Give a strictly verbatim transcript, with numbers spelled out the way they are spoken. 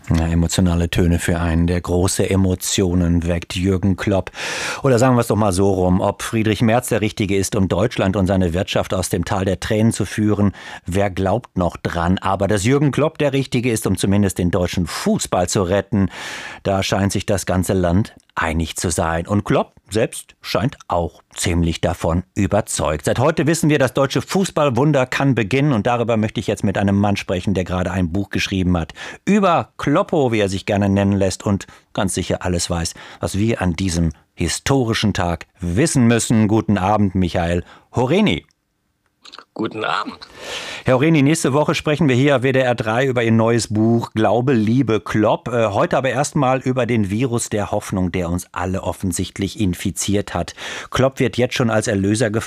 Ja, emotionale Töne für einen, der große Emotionen weckt, Jürgen Klopp. Oder sagen wir es doch mal so rum, ob Friedrich Merz der Richtige ist, um Deutschland und seine Wirtschaft aus dem Tal der Tränen zu führen. Wer glaubt noch dran? Aber dass Jürgen Klopp der Richtige ist, um zumindest den deutschen Fußball zu retten, da scheint sich das ganze Land einig zu sein. Und Klopp selbst scheint auch ziemlich davon überzeugt. Seit heute wissen wir, das deutsche Fußballwunder kann beginnen. Und darüber möchte ich jetzt mit einem Mann sprechen, der gerade ein Buch geschrieben hat. Über Kloppo, wie er sich gerne nennen lässt, und ganz sicher alles weiß, was wir an diesem historischen Tag wissen müssen. Guten Abend, Michael Horeni. Guten Abend. Herr Horeni, nächste Woche sprechen wir hier auf W D R drei über Ihr neues Buch Glaube, Liebe, Klopp. Äh, heute aber erstmal über den Virus der Hoffnung, der uns alle offensichtlich infiziert hat. Klopp wird jetzt schon als Erlöser gefeiert.